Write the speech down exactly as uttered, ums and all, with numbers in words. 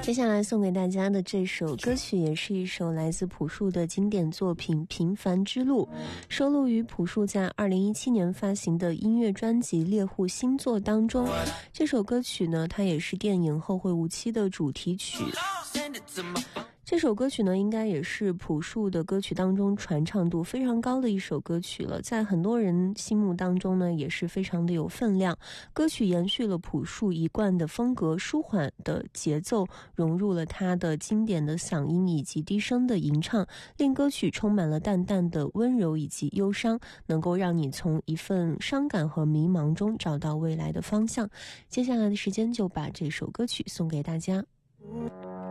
接下来送给大家的这首歌曲也是一首来自朴树的经典作品《平凡之路》，收录于朴树在二零一七年发行的音乐专辑《猎户星座》当中。这首歌曲呢，它也是电影《后会无期》的主题曲。这首歌曲呢，应该也是朴树的歌曲当中传唱度非常高的一首歌曲了，在很多人心目当中呢，也是非常的有分量。歌曲延续了朴树一贯的风格，舒缓的节奏融入了他的经典的嗓音以及低声的吟唱，令歌曲充满了淡淡的温柔以及忧伤，能够让你从一份伤感和迷茫中找到未来的方向。接下来的时间就把这首歌曲送给大家。